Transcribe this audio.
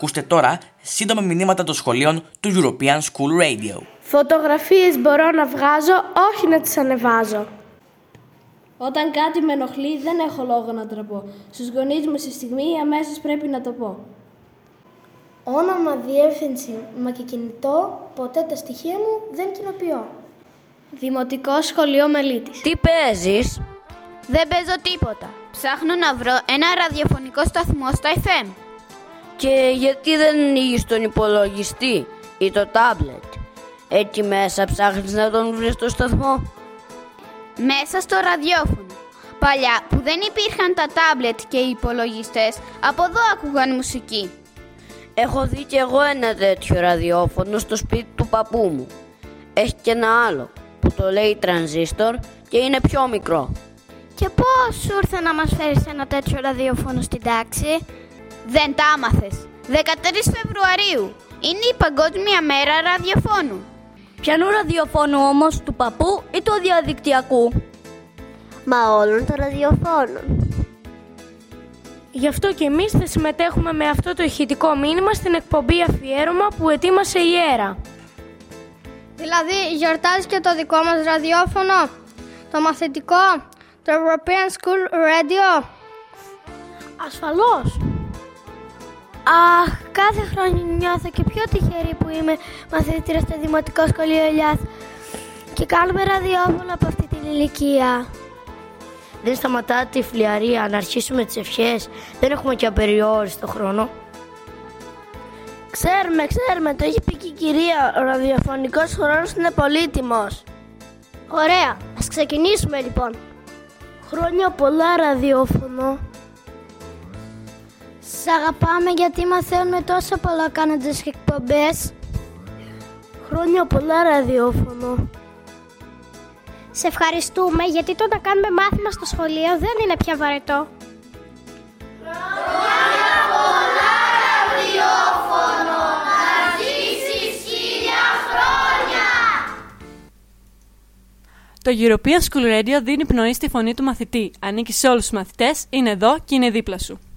Ακούστε τώρα σύντομα μηνύματα των σχολείων του European School Radio. Φωτογραφίες μπορώ να βγάζω, όχι να τις ανεβάζω. Όταν κάτι με ενοχλεί, δεν έχω λόγο να τραπώ. Στους γονείς μου στη στιγμή αμέσως πρέπει να το πω. Όνομα, διεύθυνση, μα και κινητό, ποτέ τα στοιχεία μου δεν κοινοποιώ. Δημοτικό Σχολείο Μελίτης. Τι παίζεις? Δεν παίζω τίποτα. Ψάχνω να βρω ένα ραδιοφωνικό σταθμό στα FM. Και γιατί δεν ανοίγεις τον υπολογιστή ή το τάμπλετ? Έτσι μέσα ψάχνεις να τον βρεις το σταθμό? Μέσα στο ραδιόφωνο. Παλιά που δεν υπήρχαν τα τάμπλετ και οι υπολογιστές, από εδώ άκουγαν μουσική. Έχω δει κι εγώ ένα τέτοιο ραδιόφωνο στο σπίτι του παππού μου. Έχει και ένα άλλο που το λέει τρανζίστορ και είναι πιο μικρό. Και πώς σου ήρθε να μας φέρεις ένα τέτοιο ραδιόφωνο στην τάξη? Δεν τα άμαθες. 13 Φεβρουαρίου είναι η Παγκόσμια Μέρα Ραδιοφώνου. Ποιανού ραδιοφώνου όμως, του παππού ή του διαδικτυακού? Μα όλων των ραδιοφώνων. Γι' αυτό και εμείς θα συμμετέχουμε με αυτό το ηχητικό μήνυμα στην εκπομπή αφιέρωμα που ετοίμασε η Έρα. Δηλαδή γιορτάζει και το δικό μας ραδιόφωνο, το μαθητικό, το European School Radio. Ασφαλώς. Αχ, κάθε χρόνο νιώθω και πιο τυχερή που είμαι μαθήτρια στο Δημοτικό Σχολείο Ελιάς και κάνουμε ραδιόφωνο από αυτή την ηλικία. Δεν σταματάτε η φλιαρία να αρχίσουμε τις ευχές? Δεν έχουμε και απεριόριστο χρόνο. Ξέρουμε, το έχει πει και η κυρία. Ο ραδιοφωνικός χρόνος είναι πολύτιμος. Ωραία, ας ξεκινήσουμε λοιπόν. Χρόνια πολλά ραδιόφωνο. Σ' αγαπάμε γιατί μαθαίνουμε τόσο πολλά κάνοντας εκπομπές. Χρόνια πολλά ραδιόφωνο. Σε ευχαριστούμε γιατί το να κάνουμε μάθημα στο σχολείο δεν είναι πια βαρετό. Χρόνια πολλά ραδιόφωνο, να ζήσεις 1000 χρόνια! Το European School Radio δίνει πνοή στη φωνή του μαθητή. Ανήκει σε όλους τους μαθητές, είναι εδώ και είναι δίπλα σου.